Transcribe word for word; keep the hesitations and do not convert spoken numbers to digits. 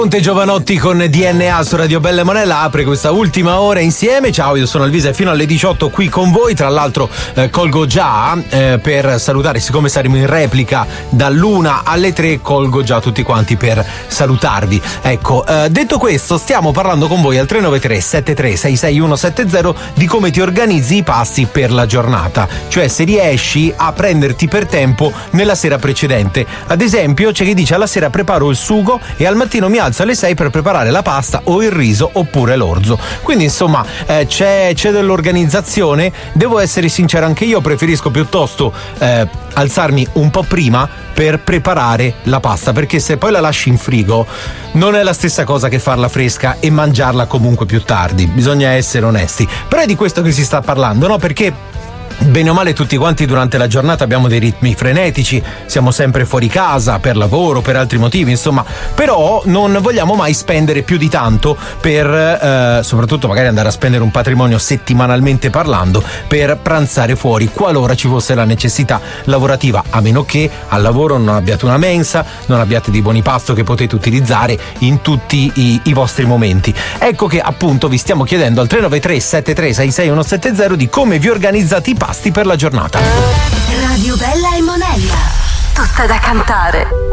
Conte Giovanotti con D N A su Radio Bella e Monella apre questa ultima ora insieme. Ciao, io sono Alvise fino alle diciotto qui con voi. Tra l'altro eh, colgo già eh, per salutare, siccome saremo in replica dall'una alle tre, colgo già tutti quanti per salutarvi. Ecco, eh, detto questo, stiamo parlando con voi al tre nove tre sette tre sei sei uno sette zero di come ti organizzi i pasti per la giornata, cioè se riesci a prenderti per tempo nella sera precedente. Ad esempio c'è chi dice: alla sera preparo il sugo e al mattino mi alzo alle sei per preparare la pasta o il riso oppure l'orzo. Quindi insomma eh, c'è, c'è dell'organizzazione. Devo essere sincero, anche io preferisco piuttosto eh, alzarmi un po' prima per preparare la pasta, perché se poi la lasci in frigo non è la stessa cosa che farla fresca e mangiarla comunque più tardi. Bisogna essere onesti. Però è di questo che si sta parlando, no? Perché bene o male tutti quanti durante la giornata abbiamo dei ritmi frenetici, siamo sempre fuori casa per lavoro, per altri motivi, insomma, però non vogliamo mai spendere più di tanto per eh, soprattutto magari andare a spendere un patrimonio settimanalmente parlando per pranzare fuori qualora ci fosse la necessità lavorativa, a meno che al lavoro non abbiate una mensa, non abbiate dei buoni pasto che potete utilizzare in tutti i, i vostri momenti. Ecco che appunto vi stiamo chiedendo al tre nove tre sette tre sei sei uno sette zero di come vi organizzate i pasti per la giornata. Radio Bella e Monella, tutta da cantare.